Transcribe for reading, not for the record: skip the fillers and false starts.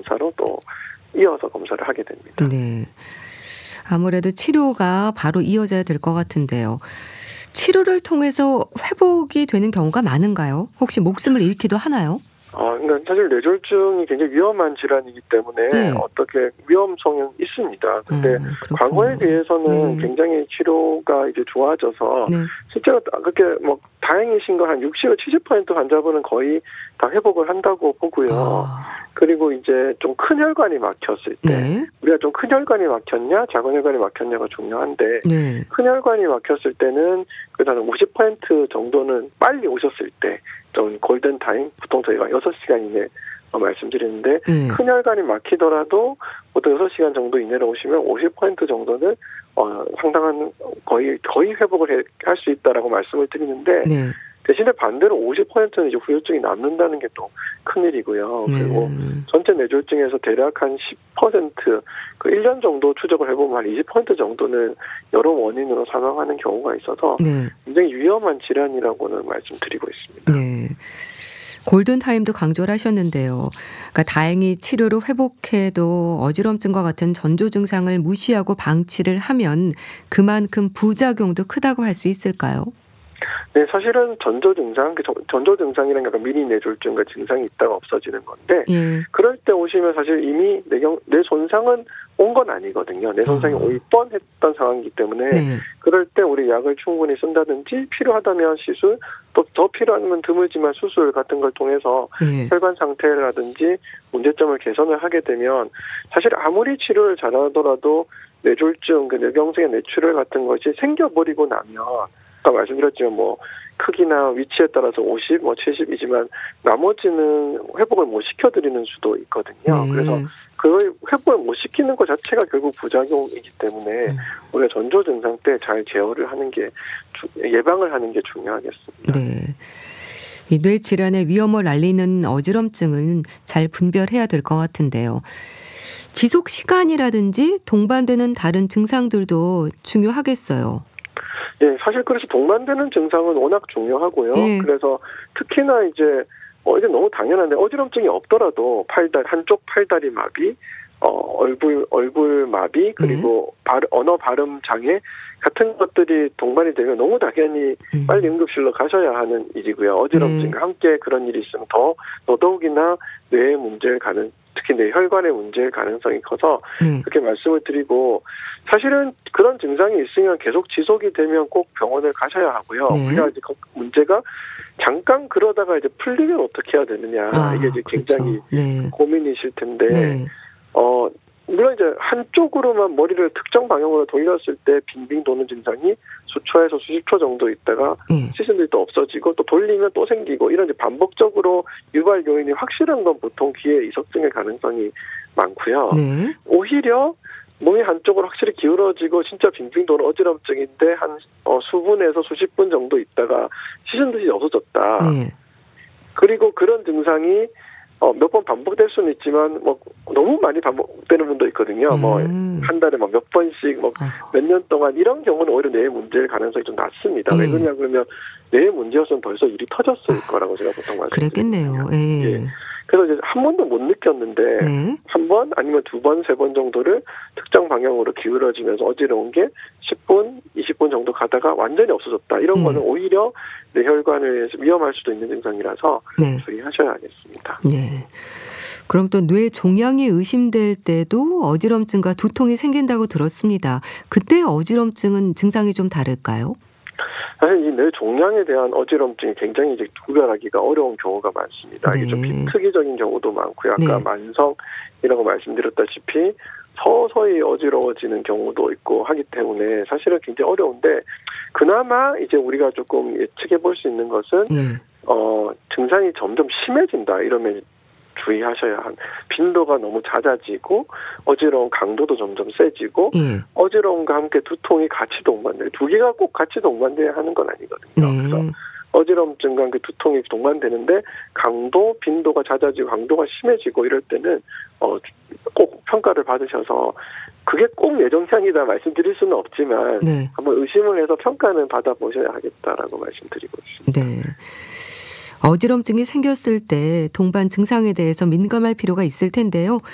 검사로 또 이어서 검사를 하게 됩니다. 네. 아무래도 치료가 바로 이어져야 될 것 같은데요. 치료를 통해서 회복이 되는 경우가 많은가요? 혹시 목숨을 잃기도 하나요? 그러니까 사실 뇌졸중이 굉장히 위험한 질환이기 때문에 네. 어떻게 위험성은 있습니다. 근데 과거에 비해서는 네. 굉장히 치료가 이제 좋아져서 네. 실제로 그렇게 뭐 다행이신 거 한 60~70% 환자분은 거의 다 회복을 한다고 보고요. 그리고 이제 좀 큰 혈관이 막혔을 때 네. 우리가 좀 큰 혈관이 막혔냐 작은 혈관이 막혔냐가 중요한데 네. 큰 혈관이 막혔을 때는 그래도 한 50% 정도는 빨리 오셨을 때 좀 골든타임 보통 저희가 6시간 이내 말씀드리는데 큰 혈관이 막히더라도 보통 6시간 정도 이내로 오시면 50% 정도는 상당한 거의 회복을 할 수 있다라고 말씀을 드리는데 네. 대신에 반대로 50%는 이제 후유증이 남는다는 게 또 큰일이고요. 그리고 전체 뇌졸중에서 대략 한 10%, 그 1년 정도 추적을 해보면 한 20% 정도는 여러 원인으로 사망하는 경우가 있어서 네. 굉장히 위험한 질환이라고는 말씀드리고 있습니다. 네. 골든타임도 강조를 하셨는데요. 그러니까 다행히 치료로 회복해도 어지럼증과 같은 전조 증상을 무시하고 방치를 하면 그만큼 부작용도 크다고 할 수 있을까요? 네, 사실은 전조 증상이란 게 미니 뇌졸중과 증상이 있다가 없어지는 건데, 그럴 때 오시면 사실 이미 뇌 손상은 온 건 아니거든요. 뇌 손상이 올 뻔했던 상황이기 때문에, 그럴 때 우리 약을 충분히 쓴다든지 필요하다면 시술, 또 더 필요하면 드물지만 수술 같은 걸 통해서 혈관 상태라든지 문제점을 개선을 하게 되면 사실 아무리 치료를 잘하더라도 뇌졸중, 뇌경색의 뇌출혈 같은 것이 생겨버리고 나면 아까 말씀드렸지만 뭐 크기나 위치에 따라서 50, 70이지만 나머지는 회복을 못 시켜드리는 수도 있거든요. 그래서 그걸 회복을 못 시키는 것 자체가 결국 부작용이기 때문에 우리가 전조 증상 때 잘 제어를 하는 게 예방을 하는 게 중요하겠습니다. 네. 이 뇌 질환의 위험을 알리는 어지럼증은 잘 분별해야 될 것 같은데요. 지속 시간이라든지 동반되는 다른 증상들도 중요하겠어요. 예, 사실 그래서 동반되는 증상은 워낙 중요하고요. 그래서 특히나 이제 이게 너무 당연한데 어지럼증이 없더라도 한쪽 팔다리 마비, 얼굴 마비, 그리고 언어 발음 장애 같은 것들이 동반이 되면 너무 당연히 빨리 응급실로 가셔야 하는 일이고요. 어지럼증과 함께 그런 일이 있으면 더더욱이나 뇌의 문제를 특히 뇌혈관의 문제일 가능성이 커서 그렇게 말씀을 드리고 사실은 그런 증상이 있으면 계속 지속이 되면 꼭 병원을 가셔야 하고요. 우리가 이제 문제가 잠깐 그러다가 이제 풀리면 어떻게 해야 되느냐 이게 이제 굉장히 고민이실 텐데 물론 이제 한쪽으로만 머리를 특정 방향으로 돌렸을 때 빙빙 도는 증상이 수초에서 수십 초 정도 있다가 시신들이 또 없어지고 또 돌리면 또 생기고 이런 이제 반복적으로 유발 요인이 확실한 건 보통 귀의 이석증의 가능성이 많고요. 오히려 몸이 한쪽으로 확실히 기울어지고 진짜 빙빙 도는 어지럼증인데 한 수분에서 수십 분 정도 있다가 시신들이 없어졌다. 그리고 그런 증상이 몇 번 반복될 수는 있지만 너무 많이 반복되는 분도 있거든요. 한 달에 몇 번씩 몇 년 동안 이런 경우는 오히려 뇌의 문제일 가능성이 좀 낮습니다. 왜 그러냐 그러면 뇌의 문제였으면 벌써 일이 터졌을 거라고 제가 보통 말씀드리거든요. 그랬겠네요. 그래서 이제 한 번도 못 느꼈는데 한 번 아니면 두 번, 세 번 정도를 특정 방향으로 기울어지면서 어지러운 게 10분, 20분 정도 가다가 완전히 없어졌다. 이런 거는 오히려 뇌혈관을 위험할 수도 있는 증상이라서 주의하셔야겠습니다. 네. 그럼 또 뇌 종양이 의심될 때도 어지럼증과 두통이 생긴다고 들었습니다. 그때 어지럼증은 증상이 좀 다를까요? 사실 이 뇌 종양에 대한 어지럼증이 굉장히 이제 구별하기가 어려운 경우가 많습니다. 이게 좀 비특이적인 경우도 많고요. 아까 만성이라고 말씀드렸다시피 서서히 어지러워지는 경우도 있고 하기 때문에 사실은 굉장히 어려운데 그나마 이제 우리가 조금 예측해 볼 수 있는 것은 증상이 점점 심해진다 이러면 주의하셔야 한 빈도가 너무 잦아지고 어지러운 강도도 점점 세지고 어지러움과 함께 두통이 같이 동반돼요. 두 개가 꼭 같이 동반돼야 하는 건 아니거든요. 그래서 어지럼증과 함께 두통이 동반되는데 강도, 빈도가 잦아지고 강도가 심해지고 이럴 때는 꼭 평가를 받으셔서 그게 꼭 뇌종양이다 말씀드릴 수는 없지만 한번 의심을 해서 평가는 받아보셔야 하겠다라고 말씀드리고 있습니다. 네. 어지럼증이 생겼을 때 동반 증상에 대해서 민감할 필요가 있을 텐데요.